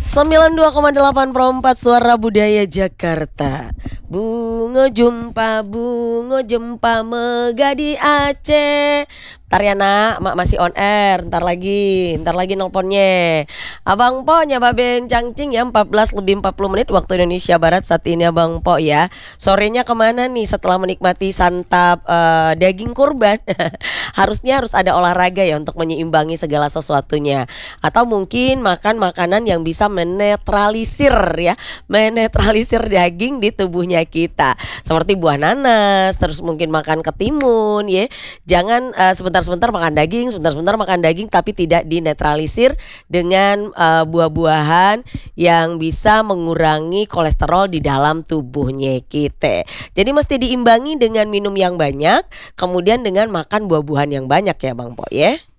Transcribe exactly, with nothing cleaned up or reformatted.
sembilan puluh dua koma delapan Perempat Suara Budaya Jakarta. Bunga jumpa, bunga jumpa megah di Aceh. Ntar ya nak, mak masih on air. Ntar lagi, ntar lagi nelponnya. Abang Po nyaba bencangcing ya, empat belas lebih empat puluh menit waktu Indonesia Barat saat ini Abang Po ya. Sorenya kemana nih setelah menikmati santap uh, daging kurban? Harusnya harus ada olahraga ya untuk menyeimbangi segala sesuatunya. Atau mungkin makan makanan yang bisa menetralisir ya, menetralisir daging di tubuhnya kita. Seperti buah nanas, terus mungkin makan ketimun ya. Jangan uh, sebentar-sebentar makan daging, sebentar-sebentar makan daging tapi tidak dinetralisir dengan uh, buah-buahan yang bisa mengurangi kolesterol di dalam tubuhnya kita. Jadi mesti diimbangi dengan minum yang banyak, kemudian dengan makan buah-buahan yang banyak ya Bang Po ya.